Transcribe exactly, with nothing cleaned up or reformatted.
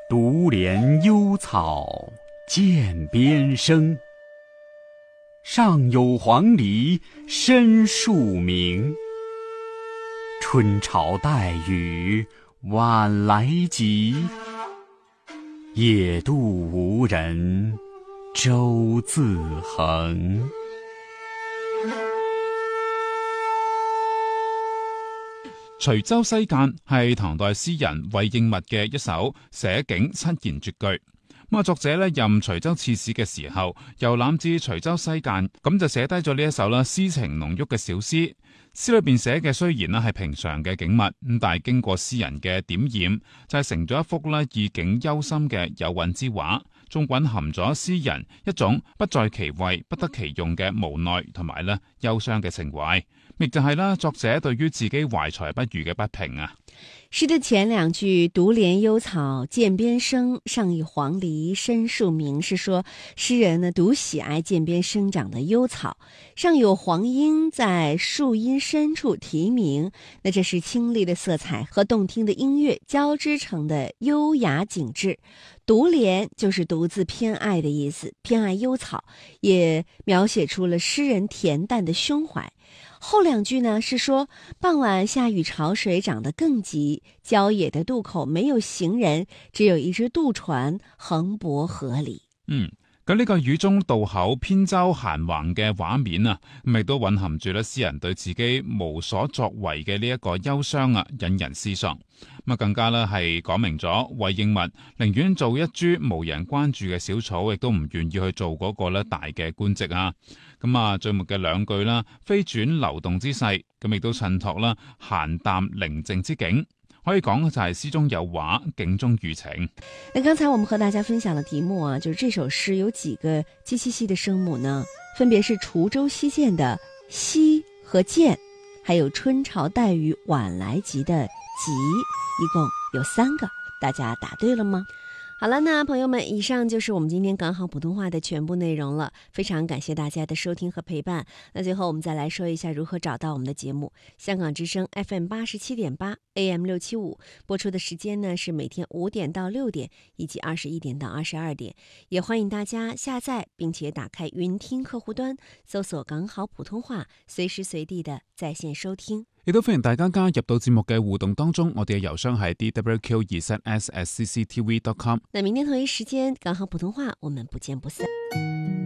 独怜幽草涧边生，上有黄鹂深树鸣。春潮带雨晚来急，野渡无人舟自横。 隨舟西澗係唐代詩人衛應物嘅一首寫景七言絕句。咁啊，作者咧任隨州刺史嘅時候，遊覽至隨州西澗，咁就寫低咗呢一首啦詩情濃郁嘅小詩。詩裏邊寫嘅雖然咧係平常嘅景物，咁但係經過詩人嘅點染，就係成咗一幅咧意境幽深嘅有韻之畫，仲蘊含咗詩人一種不在其位不得其用嘅無奈同埋咧憂傷嘅情懷，亦就係啦作者對於自己懷才不遇嘅不平啊。 詩的前兩句獨憐幽草澗邊生，上有黃鹂深樹鳴，是說詩人呢獨喜愛澗邊生長的幽草，上有黃鶯在樹蔭深處啼鳴，那這是清麗的色彩和動聽的音樂交織成的優雅景致。獨憐就是獨自偏愛的意思，偏愛幽草，也描寫出了詩人恬淡的胸懷。後兩句呢是說傍晚下雨，潮水漲得更急，郊野的渡口沒有行人，只有一隻渡船橫泊河裏。 嗯，咁呢個雨中渡口扁舟閒橫嘅畫面啊，咁亦都蘊含住咧詩人對自己無所作為嘅呢一個憂傷啊，引人思索。咁啊，更加咧係講明咗衛應物寧願做一株無人關注嘅小草，亦都唔願意去做嗰個咧大嘅官職啊。咁啊，最末嘅兩句啦，飛轉流動之勢，咁亦都襯托啦閒淡寧靜之景。可以講就係詩中有畫，景中寓情。 那剛才我們和大家分享的題目啊，就是這首詩有幾個唧唧唧的聲母呢？分別是滁州西澗的西和澗，還有春潮帶雨晚來急的急，一共有三個。大家答對了嗎？好了，那朋友們，以上就是我們今天港好普通話的全部內容了。非常感謝大家的收聽和陪伴。那最後我們再來說一下如何找到我們的節目。香港之聲 F M 八十七點八 A M 六七五播出的時間呢是每天五點到六點，以及二十一點到二十二點。也歡迎大家下載並且打開雲聽客戶端，搜索港好普通話，隨時隨地的在線收聽。 亦都歡迎大家加入到節目嘅互動當中，我哋嘅郵箱係 d w q 二 s s at c c t v dot com。 那明天同一時間，港好普通話，我們不見不散。